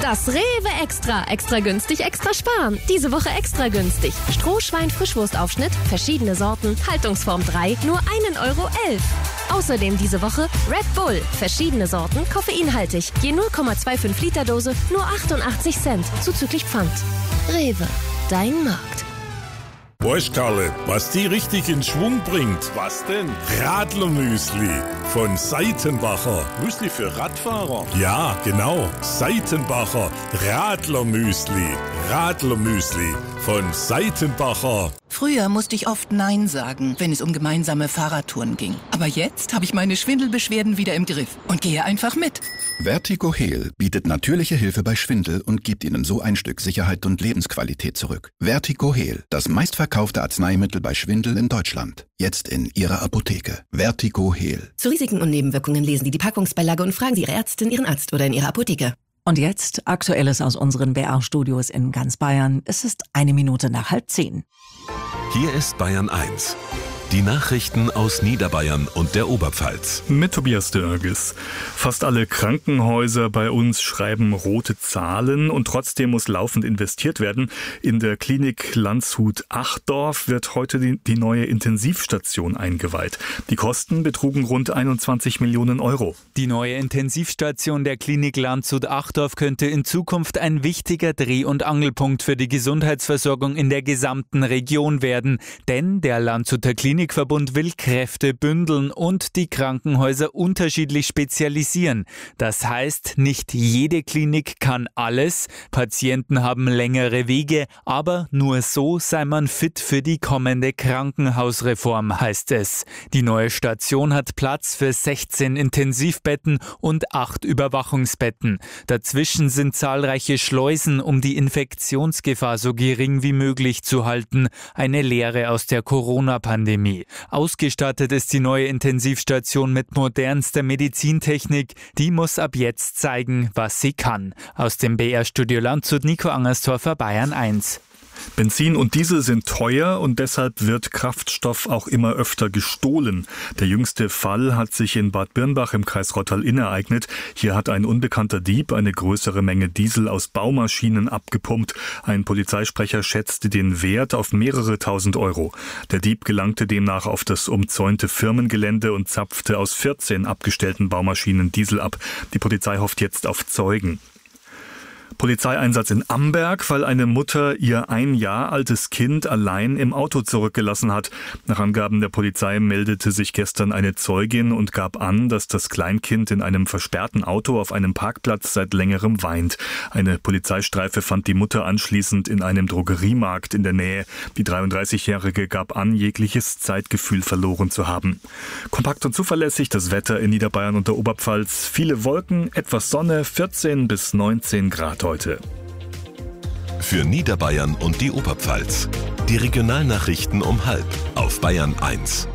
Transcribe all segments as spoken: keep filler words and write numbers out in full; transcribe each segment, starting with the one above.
Das Rewe Extra. Extra günstig, extra sparen. Diese Woche extra günstig. Strohschwein-Frischwurstaufschnitt, verschiedene Sorten, Haltungsform drei, nur ein Euro elf. Außerdem diese Woche Red Bull, verschiedene Sorten, koffeinhaltig. Je null Komma fünfundzwanzig Liter Dose, nur achtundachtzig Cent, zuzüglich Pfand. Rewe, dein Markt. Weißt Karle, was die richtig in Schwung bringt? Was denn? Radlermüsli von Seitenbacher. Müsli für Radfahrer? Ja, genau. Seitenbacher Radlermüsli. Radlermüsli von Seitenbacher. Früher musste ich oft Nein sagen, wenn es um gemeinsame Fahrradtouren ging. Aber jetzt habe ich meine Schwindelbeschwerden wieder im Griff und gehe einfach mit. Vertigo Heal bietet natürliche Hilfe bei Schwindel und gibt Ihnen so ein Stück Sicherheit und Lebensqualität zurück. Vertigo Heal, das meistverkaufte Arzneimittel bei Schwindel in Deutschland. Jetzt in Ihrer Apotheke. Vertigo Heal. Zu Risiken und Nebenwirkungen lesen Sie die Packungsbeilage und fragen Sie Ihre Ärztin, Ihren Arzt oder in Ihrer Apotheke. Und jetzt Aktuelles aus unseren B R-Studios in ganz Bayern. Es ist eine Minute nach halb zehn. Hier ist Bayern eins. Die Nachrichten aus Niederbayern und der Oberpfalz. Mit Tobias Dörges. Fast alle Krankenhäuser bei uns schreiben rote Zahlen und trotzdem muss laufend investiert werden. In der Klinik Landshut-Achdorf wird heute die, die neue Intensivstation eingeweiht. Die Kosten betrugen rund einundzwanzig Millionen Euro. Die neue Intensivstation der Klinik Landshut-Achdorf könnte in Zukunft ein wichtiger Dreh- und Angelpunkt für die Gesundheitsversorgung in der gesamten Region werden. Denn der Landshuter Klinik Klinikverbund will Kräfte bündeln und die Krankenhäuser unterschiedlich spezialisieren. Das heißt, nicht jede Klinik kann alles. Patienten haben längere Wege, aber nur so sei man fit für die kommende Krankenhausreform, heißt es. Die neue Station hat Platz für sechzehn Intensivbetten und acht Überwachungsbetten. Dazwischen sind zahlreiche Schleusen, um die Infektionsgefahr so gering wie möglich zu halten. Eine Lehre aus der Corona-Pandemie. Ausgestattet ist die neue Intensivstation mit modernster Medizintechnik. Die muss ab jetzt zeigen, was sie kann. Aus dem B R-Studio Landshut, Nico Angerstorfer, Bayern eins. Benzin und Diesel sind teuer und deshalb wird Kraftstoff auch immer öfter gestohlen. Der jüngste Fall hat sich in Bad Birnbach im Kreis Rottal-Inn ereignet. Hier hat ein unbekannter Dieb eine größere Menge Diesel aus Baumaschinen abgepumpt. Ein Polizeisprecher schätzte den Wert auf mehrere tausend Euro. Der Dieb gelangte demnach auf das umzäunte Firmengelände und zapfte aus vierzehn abgestellten Baumaschinen Diesel ab. Die Polizei hofft jetzt auf Zeugen. Polizeieinsatz in Amberg, weil eine Mutter ihr ein Jahr altes Kind allein im Auto zurückgelassen hat. Nach Angaben der Polizei meldete sich gestern eine Zeugin und gab an, dass das Kleinkind in einem versperrten Auto auf einem Parkplatz seit längerem weint. Eine Polizeistreife fand die Mutter anschließend in einem Drogeriemarkt in der Nähe. Die dreiunddreißigjährige gab an, jegliches Zeitgefühl verloren zu haben. Kompakt und zuverlässig das Wetter in Niederbayern und der Oberpfalz. Viele Wolken, etwas Sonne, vierzehn bis neunzehn Grad heute. Für Niederbayern und die Oberpfalz. Die Regionalnachrichten um halb auf Bayern eins.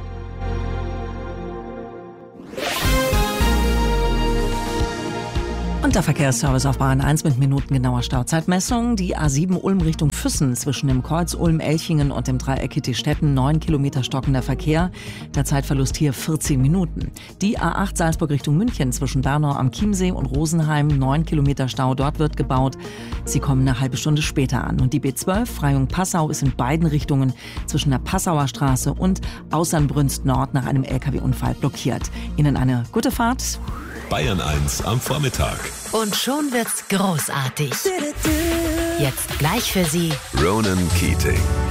Und der Verkehrsservice auf Bayern eins mit minutengenauer Stauzeitmessung. Die A sieben Ulm Richtung Füssen zwischen dem Kreuz Ulm-Elchingen und dem Dreieck Kittistetten. neun Kilometer stockender Verkehr. Der Zeitverlust hier vierzehn Minuten. Die A acht Salzburg Richtung München zwischen Bernau am Chiemsee und Rosenheim. neun Kilometer Stau, dort wird gebaut. Sie kommen eine halbe Stunde später an. Und die B zwölf Freyung-Passau ist in beiden Richtungen zwischen der Passauer Straße und Außernbrünst Nord nach einem L K W-Unfall blockiert. Ihnen eine gute Fahrt. Bayern eins am Vormittag. Und schon wird's großartig. Jetzt gleich für Sie Ronan Keating.